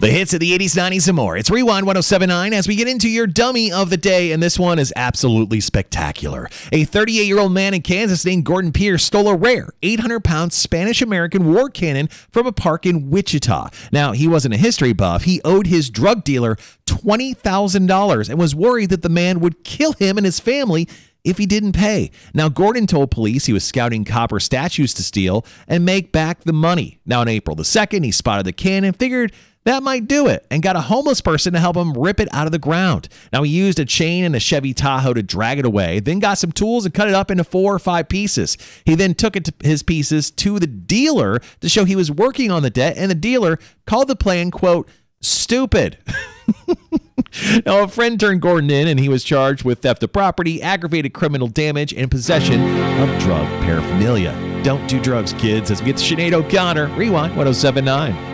The hits of the 80s, 90s, and more. It's Rewind 1079 as we get into your dummy of the day, and this one is absolutely spectacular. A 38-year-old man in Kansas named Gordon Pierce stole a rare 800-pound Spanish-American war cannon from a park in Wichita. Now, he wasn't a history buff. He owed his drug dealer $20,000 and was worried that the man would kill him and his family if he didn't pay. Now, Gordon told police he was scouting copper statues to steal and make back the money. Now, on April the 2nd, he spotted the cannon and figured that might do it and got a homeless person to help him rip it out of the ground. Now, he used a chain and a Chevy Tahoe to drag it away, then got some tools and cut it up into 4 or 5 pieces. He then took his pieces to the dealer to show he was working on the debt, and the dealer called the plan, quote, stupid. Now, a friend turned Gordon in, and he was charged with theft of property, aggravated criminal damage, and possession of drug paraphernalia. Don't do drugs, kids. As we get to Sinead O'Connor, Rewind 1079.